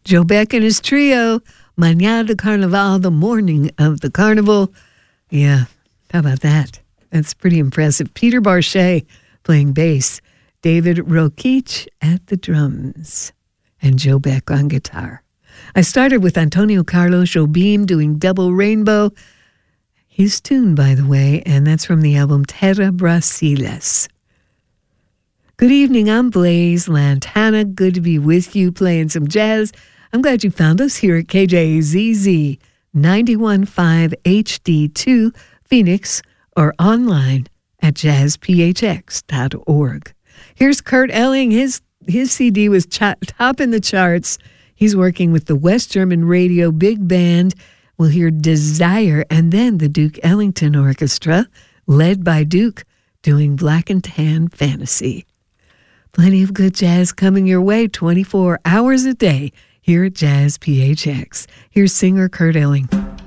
Joe Beck and his trio, Mañana de Carnaval, the morning of the carnival. Yeah, how about that? That's pretty impressive. Peter Barchet playing bass, David Roquich at the drums, and Joe Beck on guitar. I started with Antonio Carlos Jobim doing Double Rainbow, his tune, by the way, and that's from the album Terra Brasiles. Good evening, I'm Blaze Lantana. Good to be with you playing some jazz. I'm glad you found us here at KJZZ 91.5 HD2 Phoenix or online at jazzphx.org. Here's Kurt Elling. His CD was topping the charts. He's working with the West German Radio Big Band. We'll hear Desire, and then the Duke Ellington Orchestra, led by Duke, doing Black and Tan Fantasy. Plenty of good jazz coming your way 24 hours a day here at Jazz PHX. Here's singer Kurt Elling.